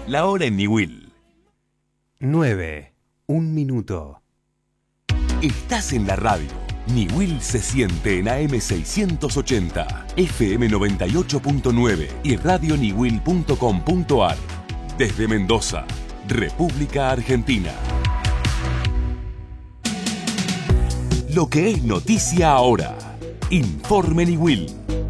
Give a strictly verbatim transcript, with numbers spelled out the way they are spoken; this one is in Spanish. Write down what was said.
La hora en Niwil. nueve. Un minuto. Estás en la radio. Niwil se siente en A M seiscientos ochenta, F M noventa y ocho punto nueve y radio niwil punto com punto ar. Desde Mendoza, República Argentina. Lo que es noticia ahora. Informe Niwil.